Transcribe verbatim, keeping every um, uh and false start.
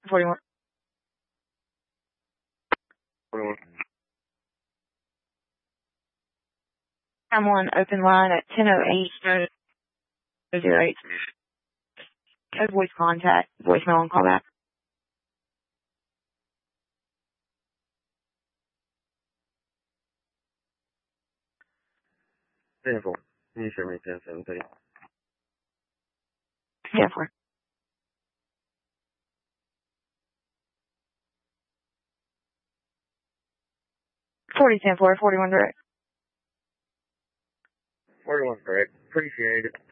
forty-one. forty-one. I'm on open line at ten oh eight oh eight. Code voice contact, voicemail and callback. ten four. Can you show me ten seven, please? ten four. forty ten four, forty-one direct. forty-one correct. Appreciate it.